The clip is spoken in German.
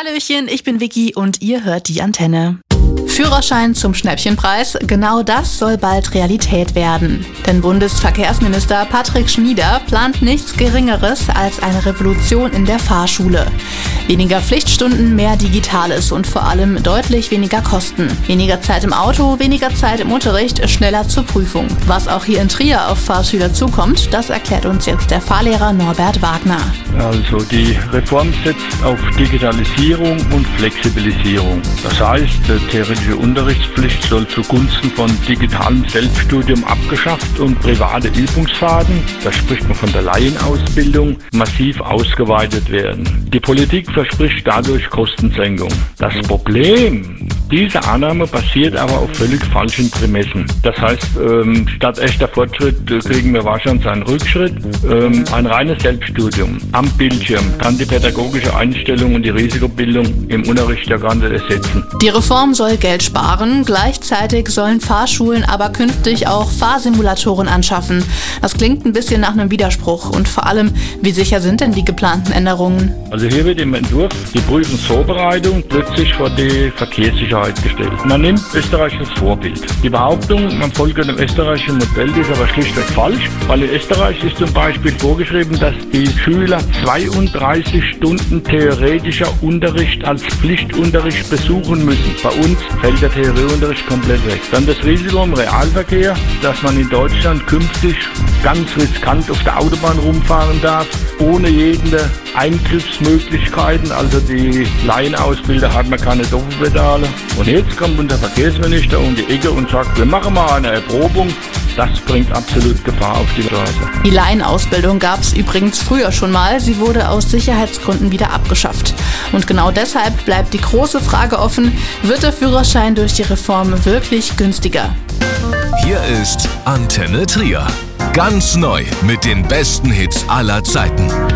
Hallöchen, ich bin Vicky und ihr hört die Antenne. Führerschein zum Schnäppchenpreis, genau das soll bald Realität werden. Denn Bundesverkehrsminister Patrick Schnieder plant nichts Geringeres als eine Revolution in der Fahrschule. Weniger Pflichtstunden, mehr Digitales und vor allem deutlich weniger Kosten. Weniger Zeit im Auto, weniger Zeit im Unterricht, schneller zur Prüfung. Was auch hier in Trier auf Fahrschüler zukommt, das erklärt uns jetzt der Fahrlehrer Norbert Wagner. Also die Reform setzt auf Digitalisierung und Flexibilisierung. Das heißt, theoretische Unterrichtspflicht soll zugunsten von digitalem Selbststudium abgeschafft und private Übungsfahrten, da spricht man von der Laienausbildung, massiv ausgeweitet werden. Die Politik verspricht dadurch Kostensenkung. Das Problem, diese Annahme basiert aber auf völlig falschen Prämissen. Das heißt, statt echter Fortschritt kriegen wir wahrscheinlich einen Rückschritt. Ein reines Selbststudium am Bildschirm kann die pädagogische Einstellung und die Risikobildung im Unterricht ja gar nicht ersetzen. Die Reform soll Geld sparen, gleichzeitig sollen Fahrschulen aber künftig auch Fahrsimulatoren anschaffen. Das klingt ein bisschen nach einem Widerspruch und vor allem, wie sicher sind denn die geplanten Änderungen? Also hier wird im Entwurf die Prüfungsvorbereitung plötzlich vor die Verkehrssicherheit gestellt. Man nimmt Österreich als Vorbild. Die Behauptung, man folge dem österreichischen Modell, ist aber schlichtweg falsch, weil in Österreich ist zum Beispiel vorgeschrieben, dass die Schüler 32 Stunden theoretischer Unterricht als Pflichtunterricht besuchen müssen. Bei uns fällt der Theorieunterricht komplett weg. Dann das Risiko im Realverkehr, dass man in Deutschland künftig ganz riskant auf der Autobahn rumfahren darf, ohne jede Eingriffsmöglichkeiten. Also die Laienausbilder hat man keine Doppelpedale. Und jetzt kommt unser Verkehrsminister um die Ecke und sagt, wir machen mal eine Erprobung. Das bringt absolut Gefahr auf die Straße. Die Laienausbildung gab es übrigens früher schon mal. Sie wurde aus Sicherheitsgründen wieder abgeschafft. Und genau deshalb bleibt die große Frage offen, wird der Führerschein durch die Reform wirklich günstiger? Hier ist Antenne Trier. Ganz neu mit den besten Hits aller Zeiten.